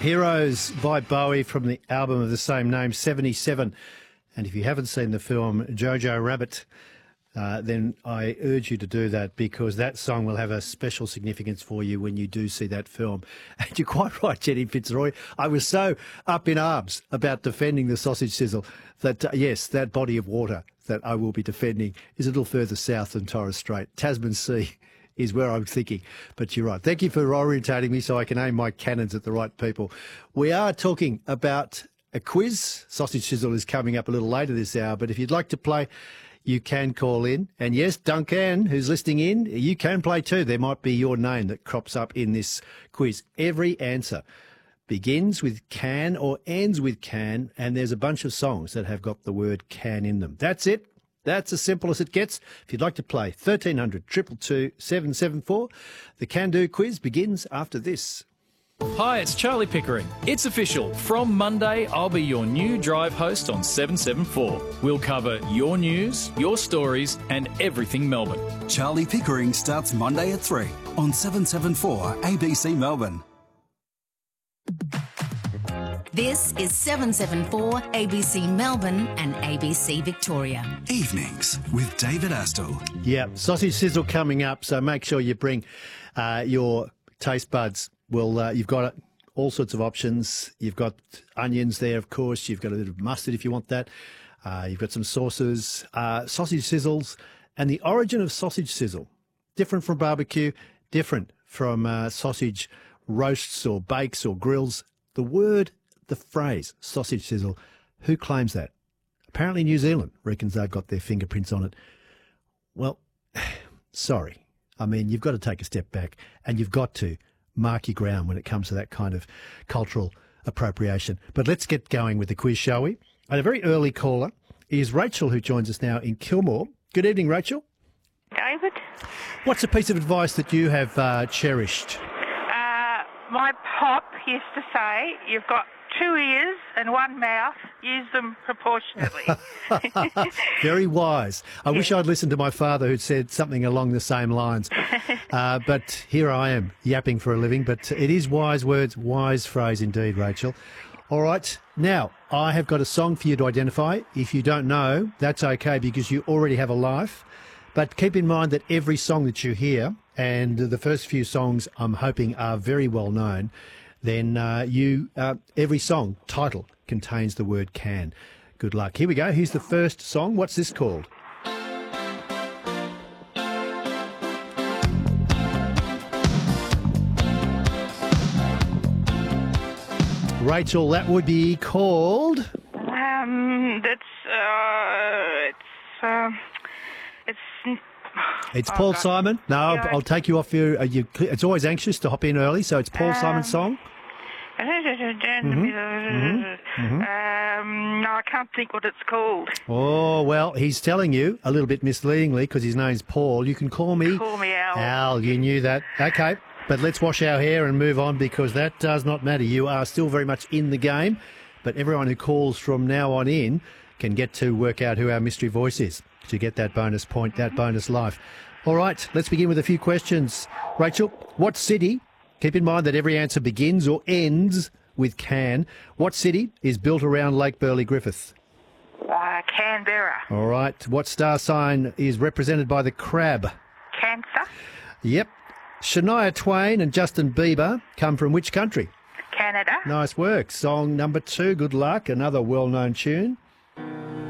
Heroes by Bowie from the album of the same name, 77. And if you haven't seen the film Jojo Rabbit, then I urge you to do that, because that song will have a special significance for you when you do see that film. And you're quite right, Jenny Fitzroy. I was so up in arms about defending the sausage sizzle that, yes, that body of water that I will be defending is a little further south than Torres Strait. Tasman Sea is where I'm thinking. But you're right. Thank you for orientating me so I can aim my cannons at the right people. We are talking about a quiz. Sausage Sizzle is coming up a little later this hour, but if you'd like to play, you can call in. And yes, Duncan, who's listening in, you can play too. There might be your name that crops up in this quiz. Every answer begins with can or ends with can, and there's a bunch of songs that have got the word can in them. That's it. That's as simple as it gets. If you'd like to play, 1300 222 774. The Can Do quiz begins after this. Hi, it's Charlie Pickering. It's official. From Monday, I'll be your new drive host on 774. We'll cover your news, your stories, and everything Melbourne. Charlie Pickering starts Monday at 3 on 774 ABC Melbourne. This is 774 ABC Melbourne and ABC Victoria. Evenings with David Astle. Yeah, Sausage Sizzle coming up, so make sure you bring your taste buds. Well, you've got all sorts of options. You've got onions there, of course. You've got a bit of mustard if you want that. You've got some sauces, sausage sizzles, and the origin of sausage sizzle. Different from barbecue, different from sausage roasts or bakes or grills. The phrase sausage sizzle, who claims that? Apparently New Zealand reckons they've got their fingerprints on it. Well, sorry. I mean, you've got to take a step back and you've got to mark your ground when it comes to that kind of cultural appropriation. But let's get going with the quiz, shall we? And a very early caller is Rachel, who joins us now in Kilmore. Good evening, Rachel. David? What's a piece of advice that you have cherished? My pop used to say, you've got 2 ears and 1 mouth, use them proportionately. Very wise. I wish I'd listened to my father, who'd said something along the same lines. But here I am, yapping for a living. But it is wise words, wise phrase indeed, Rachel. All right. Now, I have got a song for you to identify. If you don't know, that's okay, because you already have a life. But keep in mind that every song that you hear, and the first few songs I'm hoping are very well known, then every song title contains the word can. Good luck. Here we go. Here's the first song. What's this called? Rachel, that would be called? It's Paul Simon. No, I'll take you off your... it's always anxious to hop in early, so it's Paul Simon's song. No, I can't think what it's called. Oh, well, he's telling you, a little bit misleadingly, because his name's Paul, you can call me... Call me Al. Al, you knew that. Okay, but let's wash our hair and move on, because that does not matter. You are still very much in the game, but everyone who calls from now on in can get to work out who our mystery voice is to get that bonus point, that bonus life. All right, let's begin with a few questions. Rachel, what city, keep in mind that every answer begins or ends with can, what city is built around Lake Burley Griffith? Canberra. All right, what star sign is represented by the crab? Cancer. Yep. Shania Twain and Justin Bieber come from which country? Canada. Nice work. Song number 2, good luck, another well-known tune.